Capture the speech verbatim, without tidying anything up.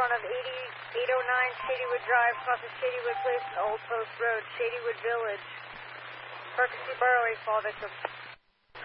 front of eighty-eight oh nine Shadywood Drive, across of Shadywood Place and Old Post Road, Shadywood Village. Percy Burrow, fall victim.